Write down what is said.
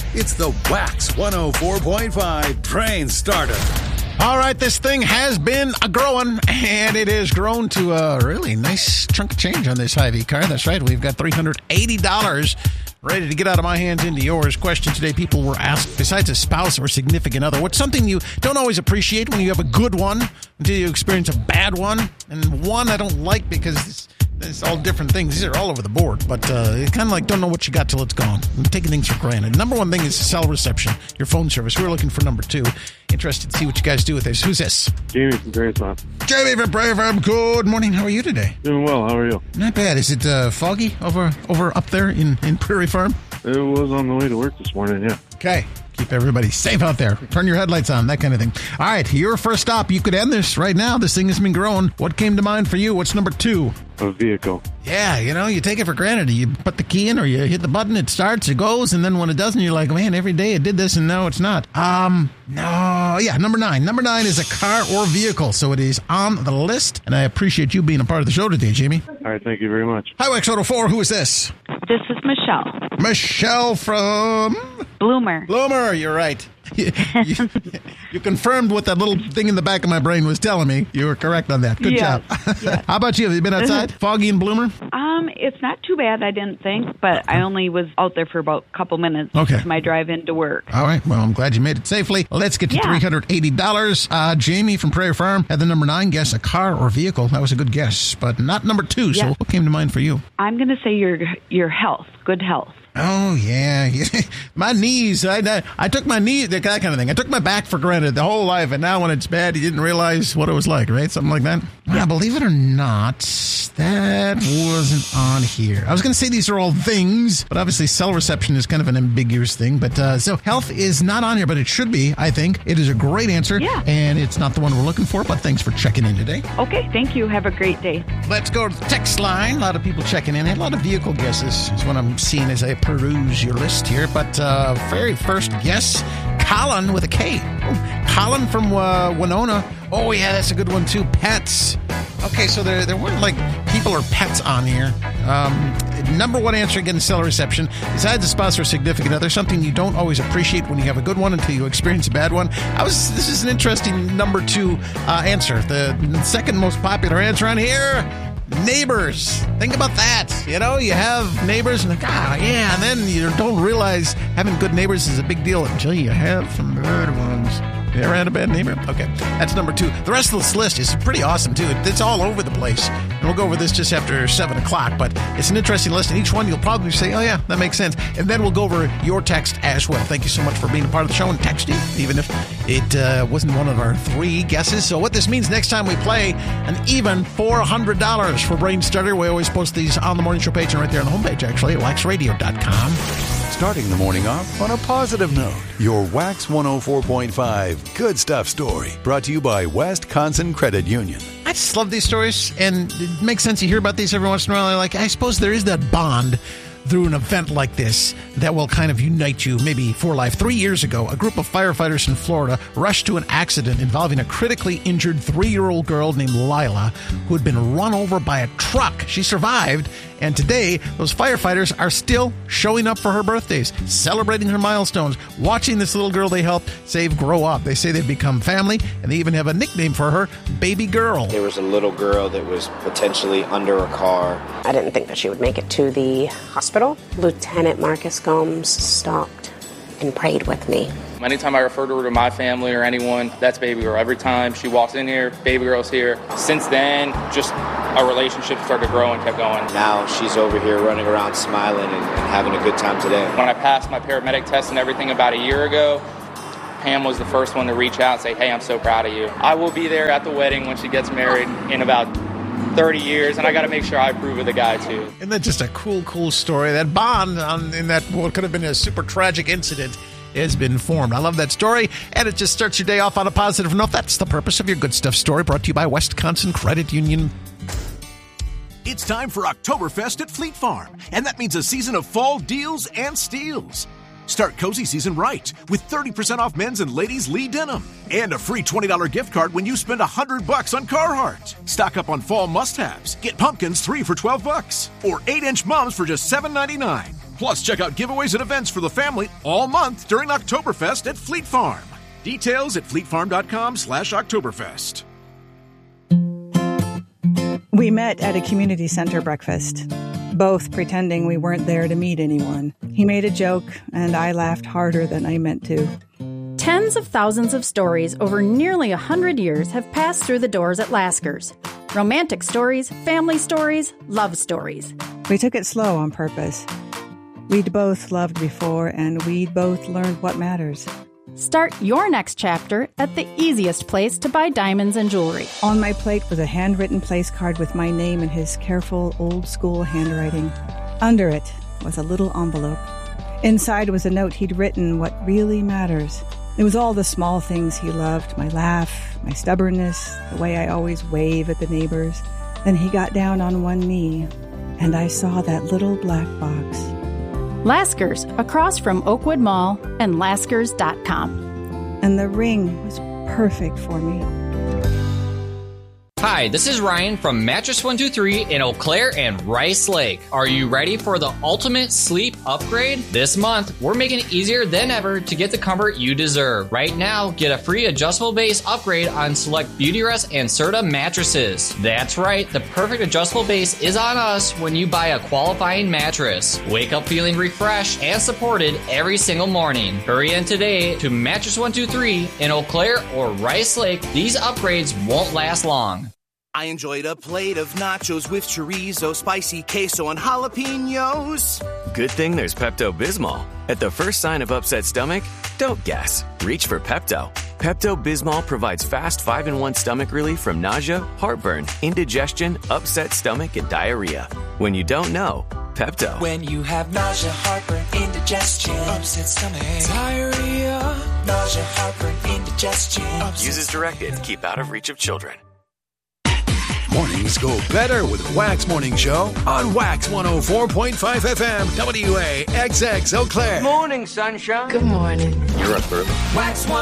It's the Wax 104.5 Train Starter. All right, this thing has been a-growing, and it has grown to a really nice chunk of change on this Hy-Vee car. That's right, we've got $380 ready to get out of my hands into yours. Question today, people were asked, besides a spouse or significant other, what's something you don't always appreciate when you have a good one until you experience a bad one? And one I don't like because it's all different things. These are all over the board, but you kind of like don't know what you got till it's gone. I'm taking things for granted. Number one thing is cell reception, your phone service. We're looking for number two. Interested to see what you guys do with this. Who's this? Jamie from Prairie Farm. Jamie from Prairie Farm. Good morning. How are you today? Doing well. How are you? Not bad. Is it foggy over up there in Prairie Farm? It was on the way to work this morning, yeah. Okay. Keep everybody safe out there. Turn your headlights on, that kind of thing. All right, your first stop. You could end this right now. This thing has been growing. What came to mind for you? What's number two? A vehicle. Yeah, you take it for granted. You put the key in or you hit the button, it starts, it goes, and then when it doesn't, you're like, man, every day it did this, and now it's not. Number nine. Number 9 is a car or vehicle, so it is on the list, and I appreciate you being a part of the show today, Jamie. All right, thank you very much. Hi, Wax 104. Who is this? This is Michelle. Michelle from... Bloomer. Bloomer, you're right. You confirmed what that little thing in the back of my brain was telling me. You were correct on that. Good job. Yes. How about you? Have you been outside? Foggy in Bloomer? It's not too bad, I didn't think, but I only was out there for about a couple minutes. Okay. My drive into work. All right. Well, I'm glad you made it safely. Let's get to $380. Jamie from Prairie Farm had the number 9 guess, a car or vehicle. That was a good guess, but not number 2. So what came to mind for you? I'm going to say your health, good health. Oh, yeah. My knees. I took my knee, that kind of thing. I took my back for granted the whole life, and now when it's bad, you didn't realize what it was like, right? Something like that. Yeah, believe it or not, that wasn't on here. I was going to say these are all things, but obviously cell reception is kind of an ambiguous thing. But so health is not on here, but it should be, I think. It is a great answer, and it's not the one we're looking for, but thanks for checking in today. Okay, thank you. Have a great day. Let's go to the text line. A lot of people checking in. A lot of vehicle guesses is what I'm seeing as I peruse your list here. But very first guess, Colin with a K. Oh, Colin from Winona. Oh, yeah, that's a good one, too. Pets. Okay, so there weren't, like, people or pets on here. Number one answer, again, cell reception. Besides a spouse or significant other, something you don't always appreciate when you have a good one until you experience a bad one. This is an interesting number 2 answer. The second most popular answer on here, neighbors. Think about that. You have neighbors and and then you don't realize having good neighbors is a big deal until you have some bad ones. You ever had a bad neighbor? Okay, that's number 2. The rest of this list is pretty awesome, too. It's all over the place. And we'll go over this just after 7 o'clock, but it's an interesting list, and each one you'll probably say, oh, yeah, that makes sense. And then we'll go over your text as well. Thank you so much for being a part of the show and texting, even if it wasn't one of our 3 guesses. So what this means, next time we play, an even $400 for Brain Starter. We always post these on the morning show page and right there on the homepage, actually, at waxradio.com. Starting the morning off on a positive note. Your Wax 104.5 Good Stuff story. Brought to you by Wisconsin Credit Union. I just love these stories, and it makes sense. You hear about these every once in a while. Like, I suppose there is that bond through an event like this that will kind of unite you, maybe for life. 3 years ago, a group of firefighters in Florida rushed to an accident involving a critically injured 3-year-old girl named Lila who had been run over by a truck. She survived, and today, those firefighters are still showing up for her birthdays, celebrating her milestones, watching this little girl they helped save grow up. They say they've become family, and they even have a nickname for her, Baby Girl. There was a little girl that was potentially under a car. I didn't think that she would make it to the hospital. Lieutenant Marcus Gomes stopped and prayed with me. Anytime I refer to her to my family or anyone, that's Baby Girl. Every time she walks in here, Baby Girl's here. Since then, just our relationship started to grow and kept going. Now she's over here running around smiling and having a good time today. When I passed my paramedic test and everything about a year ago, Pam was the first one to reach out and say, hey, I'm so proud of you. I will be there at the wedding when she gets married in about 30 years, and I got to make sure I approve of the guy, too. Isn't that just a cool story? That bond in that what could have been a super tragic incident has been formed. I love that story, and it just starts your day off on a positive note. That's the purpose of your Good Stuff story, brought to you by Wisconsin Credit Union. It's time for Oktoberfest at Fleet Farm, and that means a season of fall deals and steals. Start cozy season right with 30% off men's and ladies' Lee denim and a free $20 gift card when you spend $100 on Carhartt. Stock up on fall must-haves. Get pumpkins 3 for $12 or 8-inch mums for just $7.99. Plus, check out giveaways and events for the family all month during Oktoberfest at Fleet Farm. Details at fleetfarm.com/Oktoberfest. We met at a community center breakfast, both pretending we weren't there to meet anyone. He made a joke, and I laughed harder than I meant to. Tens of thousands of stories over nearly 100 years have passed through the doors at Lasker's. Romantic stories, family stories, love stories. We took it slow on purpose. We'd both loved before, and we'd both learned what matters. Start your next chapter at the easiest place to buy diamonds and jewelry. On my plate was a handwritten place card with my name in his careful, old-school handwriting. Under it was a little envelope. Inside was a note he'd written what really matters. It was all the small things he loved, my laugh, my stubbornness, the way I always wave at the neighbors. Then he got down on one knee, and I saw that little black box. Lasker's, across from Oakwood Mall and Laskers.com. And the ring was perfect for me. Hi, this is Ryan from Mattress 123 in Eau Claire and Rice Lake. Are you ready for the ultimate sleep upgrade? This month, we're making it easier than ever to get the comfort you deserve. Right now, get a free adjustable base upgrade on select Beautyrest and Serta mattresses. That's right, the perfect adjustable base is on us when you buy a qualifying mattress. Wake up feeling refreshed and supported every single morning. Hurry in today to Mattress 123 in Eau Claire or Rice Lake. These upgrades won't last long. I enjoyed a plate of nachos with chorizo, spicy queso, and jalapenos. Good thing there's Pepto-Bismol. At the first sign of upset stomach, don't guess. Reach for Pepto. Pepto-Bismol provides fast 5-in-1 stomach relief from nausea, heartburn, indigestion, upset stomach, and diarrhea. When you don't know, Pepto. When you have nausea, heartburn, indigestion, upset stomach, diarrhea, nausea, heartburn, indigestion. Use as directed. Keep out of reach of children. Mornings go better with Wax Morning Show on Wax 104.5 FM, WAXX Eau Claire. Morning, sunshine. Good morning. You're up early. Wax